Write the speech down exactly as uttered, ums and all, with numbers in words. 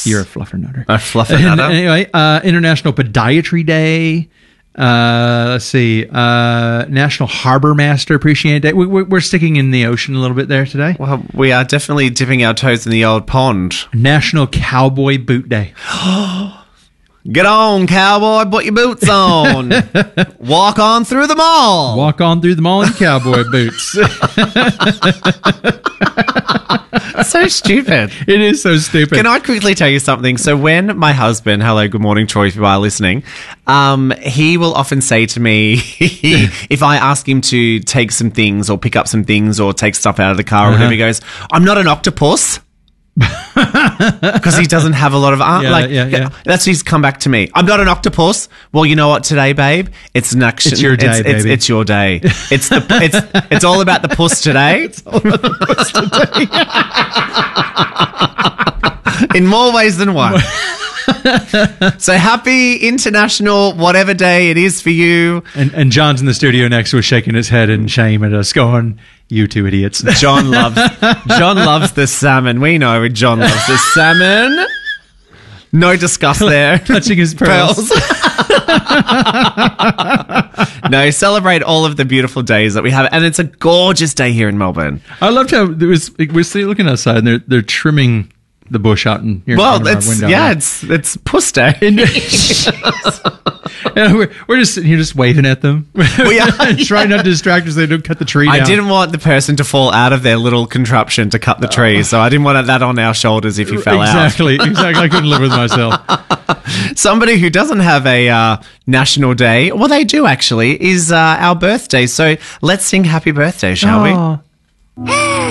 You're a fluffernutter. A fluffernutter. Anyway, uh, International Podiatry Day. Uh, let's see. Uh, National Harbor Master Appreciation Day. We, we're, we're sticking in the ocean a little bit there today. Well, we are definitely dipping our toes in the old pond. National Cowboy Boot Day. Get on, cowboy. Put your boots on. Walk on through the mall. Walk on through the mall in cowboy boots. So stupid. It is so stupid. Can I quickly tell you something? So when my husband, hello, good morning, Troy, if you are listening, um, he will often say to me, if I ask him to take some things or pick up some things or take stuff out of the car or Uh-huh. whatever, he goes, I'm not an octopus. Because he doesn't have a lot of art. Yeah, like, yeah, yeah. That's he's come back to me. I'm not an octopus. Well, you know what? Today, babe, it's an action. It's your day, it's, It's, baby. it's your day. It's the. It's it's all about the puss today. It's all about the puss today. In more ways than one. So happy International whatever day it is for you. And, and John's in the studio next to us shaking his head in shame at us going, you two idiots. John loves John loves the salmon. We know John loves the salmon. No disgust there. Touching his pearls. No, celebrate all of the beautiful days that we have. And it's a gorgeous day here in Melbourne. I loved how there was, we're still looking outside and they're, they're trimming the bush out in here. in front Well, of our it's window. yeah, it's it's puss day. And we're, we're just sitting here just waving at them. We are, Trying not to distract us so they don't cut the tree down. I didn't want the person to fall out of their little contraption to cut the tree, so I didn't want that on our shoulders if he fell exactly, Exactly. I couldn't live with myself. out. Somebody who doesn't have a uh, national day, well, they do actually, is uh, our birthday. So let's sing happy birthday, shall we? Oh.